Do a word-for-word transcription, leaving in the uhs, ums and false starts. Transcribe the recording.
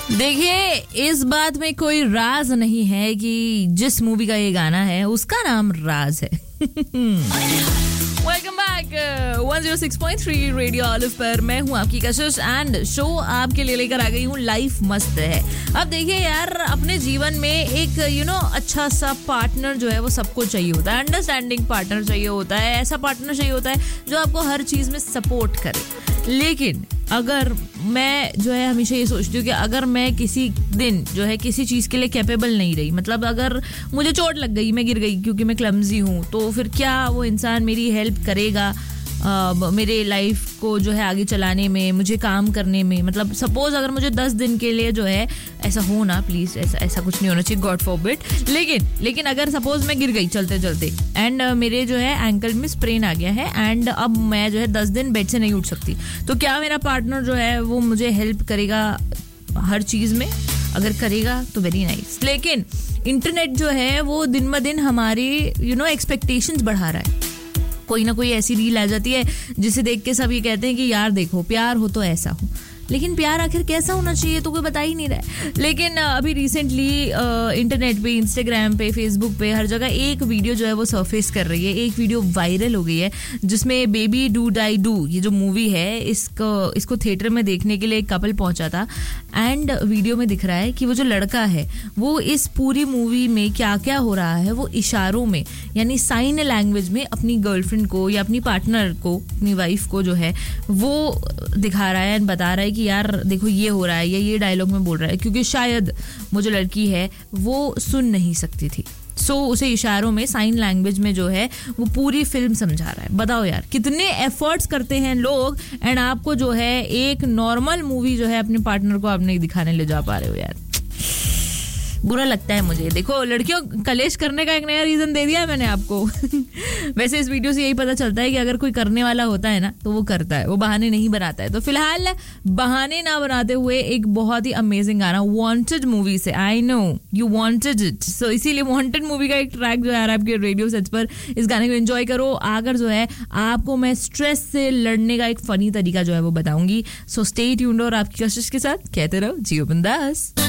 देखिए, इस बात में कोई राज नहीं है कि जिस मूवी का ये गाना है उसका नाम राज है. Welcome back one oh six point three radio olive पर मैं हूं आपकी कशिश एंड शो आपके लिए लेकर आ गई हूं लाइफ मस्त है. अब देखिए यार, अपने जीवन में एक यू you नो know, अच्छा सा पार्टनर जो है वो सबको चाहिए होता है. अंडरस्टैंडिंग पार्टनर चाहिए होता है, ऐसा पार्टनर चाहिए होता है जो आपको हर चीज में सपोर्ट करे. लेकिन अगर मैं जो है हमेशा ये सोचती हूँ कि अगर मैं किसी दिन जो है किसी चीज़ के लिए कैपेबल नहीं रही, मतलब अगर मुझे चोट लग गई, मैं गिर गई क्योंकि मैं क्लमजी हूँ, तो फिर क्या वो इंसान मेरी हेल्प करेगा Uh, मेरे लाइफ को जो है आगे चलाने में, मुझे काम करने में. मतलब सपोज अगर मुझे दस दिन के लिए जो है ऐसा हो ना, प्लीज ऐसा ऐसा कुछ नहीं होना चाहिए, गॉड फॉरबिड. लेकिन लेकिन अगर सपोज मैं गिर गई चलते चलते एंड uh, मेरे जो है एंकल में स्प्रेन आ गया है एंड अब मैं जो है दस दिन बेड से नहीं उठ सकती, तो क्या मेरा पार्टनर जो है वो मुझे हेल्प करेगा हर चीज में? अगर करेगा तो वेरी नाइस. लेकिन इंटरनेट जो है वो दिन ब दिन हमारी यू नो एक्सपेक्टेशंस बढ़ा रहा है. कोई ना कोई ऐसी रील आ जाती है जिसे देख के सब ये कहते हैं कि यार देखो, प्यार हो तो ऐसा हो. लेकिन प्यार आखिर कैसा होना चाहिए तो कोई बता ही नहीं रहा है. लेकिन अभी रिसेंटली इंटरनेट पे, इंस्टाग्राम पे, फेसबुक पे, हर जगह एक वीडियो जो है वो सरफेस कर रही है. एक वीडियो वायरल हो गई है जिसमें बेबी डू डाई डू, ये जो मूवी है, इसको इसको थिएटर में देखने के लिए एक कपल पहुंचा था. एंड वीडियो में दिख रहा है कि वो जो लड़का है वो इस पूरी मूवी में क्या क्या हो रहा है वो इशारों में, यानी साइन लैंग्वेज में अपनी गर्लफ्रेंड को या अपनी पार्टनर को, अपनी वाइफ को जो है वो दिखा रहा है एंड बता रहा है कि यार देखो ये हो रहा है, या ये डायलॉग में बोल रहा है, क्योंकि शायद वो जो लड़की है वो सुन नहीं सकती थी. सो so, उसे इशारों में, साइन लैंग्वेज में जो है वो पूरी फिल्म समझा रहा है. बताओ यार कितने एफर्ट्स करते हैं लोग एंड आपको जो है एक नॉर्मल मूवी जो है अपने पार्टनर को आप नहीं दिखाने ले जा पा रहे हो. यार बुरा लगता है मुझे. देखो, लड़कियों कलेश करने का एक नया रीजन दे दिया है मैंने आपको. वैसे इस वीडियो से यही पता चलता है कि अगर कोई करने वाला होता है ना तो वो करता है, वो बहाने नहीं बनाता है. तो फिलहाल बहाने ना बनाते हुए एक बहुत ही अमेजिंग गाना वांटेड मूवी से, I know you wanted it, सो इसीलिए वांटेड मूवी का एक ट्रैक जो है आपके रेडियो सेट्स पर, इस गाने को एंजॉय करो. आकर जो है आपको मैं स्ट्रेस से लड़ने का एक फनी तरीका जो है वो बताऊंगी. सो स्टे ट्यून्ड और आपकी कोशिश के साथ कहते रहो जियो बिंदास.